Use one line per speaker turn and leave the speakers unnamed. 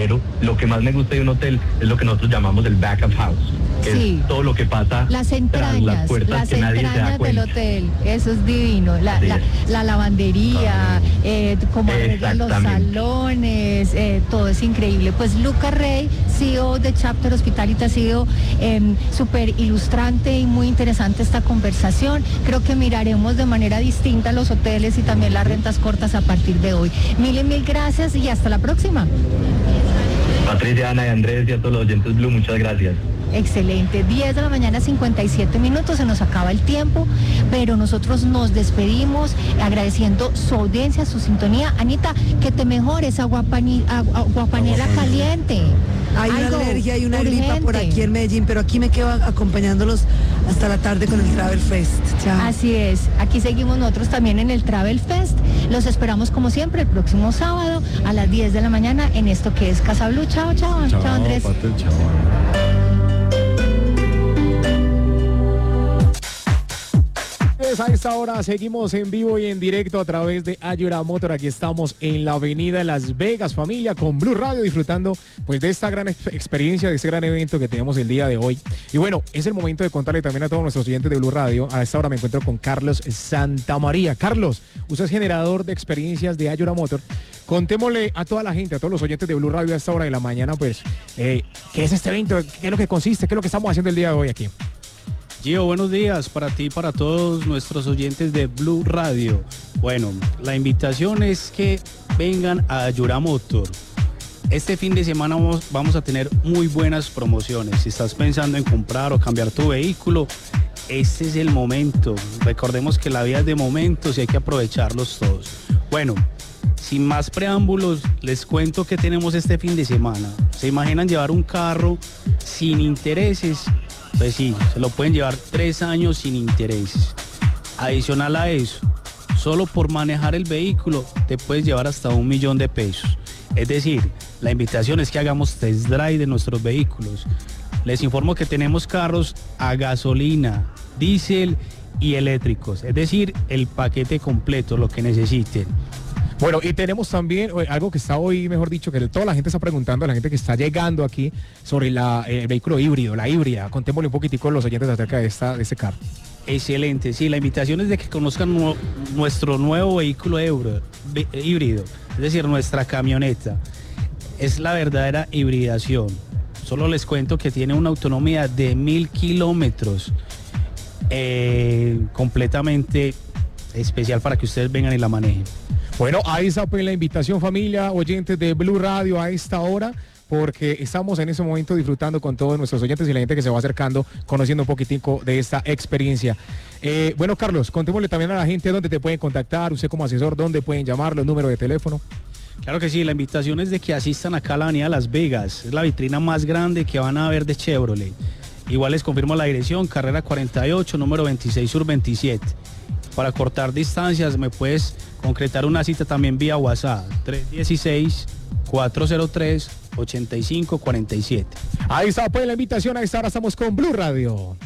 pero lo que más me gusta de un hotel es lo que nosotros llamamos el back of house, que
Sí.
es todo lo que pasa
Las
tras
entrañas,
las puertas que nadie se da
del
cuenta.
hotel, eso es divino. La lavandería, cómo arreglan los
Exactamente.
salones, todo es increíble. Pues Luca Rey, CEO de Chapter Hospitality, ha sido súper ilustrante y muy interesante esta conversación. Creo que miraremos de manera distinta los hoteles y también las rentas cortas a partir de hoy. Mil y mil gracias y hasta la próxima.
Patricia, Ana y Andrés y a todos los oyentes Blue, muchas gracias.
Excelente, 10 de la mañana 57 minutos, se nos acaba el tiempo, pero nosotros nos despedimos agradeciendo su audiencia, su sintonía. Anita, que te mejores, aguapanela caliente.
Hay una
Algo
alergia y una gripa por
urgente.
aquí en Medellín, pero aquí me quedo acompañándolos hasta la tarde con el Travel Fest. Chao.
Así es, aquí seguimos nosotros también en el Travel Fest. Los esperamos como siempre el próximo sábado a las 10 de la mañana en esto que es Casa Blue. Chao, chao, chao, Andrés.
Pate, chao. A esta hora seguimos en vivo y en directo a través de Ayura Motor. Aquí estamos en la avenida Las Vegas, familia, con Blue Radio, disfrutando pues de esta gran experiencia, de este gran evento que tenemos el día de hoy. Y bueno, es el momento de contarle también a todos nuestros oyentes de Blue Radio. A esta hora me encuentro con Carlos Santamaría. Carlos, usted es generador de experiencias de Ayura Motor. Contémosle a toda la gente, a todos los oyentes de Blue Radio a esta hora de la mañana, pues, ¿qué es este evento? ¿Qué es lo que consiste? ¿Qué es lo que estamos haciendo el día de hoy aquí?
Gio, buenos días para ti y para todos nuestros oyentes de Blue Radio. Bueno, la invitación es que vengan a Ayura Motor. Este fin de semana vamos a tener muy buenas promociones. Si estás pensando en comprar o cambiar tu vehículo, este es el momento. Recordemos que la vida es de momentos y hay que aprovecharlos todos. Bueno, sin más preámbulos, les cuento que tenemos este fin de semana. ¿Se imaginan llevar un carro sin intereses? Pues sí, se lo pueden llevar 3 años sin intereses. Adicional a eso, solo por manejar el vehículo te puedes llevar hasta 1 millón de pesos. Es decir, la invitación es que hagamos test drive de nuestros vehículos. Les informo que tenemos carros a gasolina, diésel y eléctricos. Es decir, el paquete completo, lo que necesiten.
Bueno, y tenemos también algo que está hoy, mejor dicho, que toda la gente está preguntando, la gente que está llegando aquí sobre el vehículo híbrido, la híbrida. Contémosle un poquitico a los oyentes acerca de este carro.
Excelente, sí, la invitación es de que conozcan nuestro nuevo vehículo híbrido, es decir, nuestra camioneta. Es la verdadera hibridación. Solo les cuento que tiene una autonomía de 1000 kilómetros, completamente especial para que ustedes vengan y la manejen.
Bueno, ahí está pues la invitación, familia, oyentes de Blue Radio a esta hora, porque estamos en ese momento disfrutando con todos nuestros oyentes y la gente que se va acercando, conociendo un poquitico de esta experiencia. Bueno, Carlos, contémosle también a la gente dónde te pueden contactar, usted como asesor, dónde pueden llamar, los números de teléfono.
Claro que sí, la invitación es de que asistan acá a la avenida Las Vegas, es la vitrina más grande que van a ver de Chevrolet. Igual les confirmo la dirección, carrera 48, número 26 sur 27. Para cortar distancias me puedes concretar una cita también vía WhatsApp, 316-403-8547.
Ahí está pues la invitación, a esta hora estamos con Blue Radio.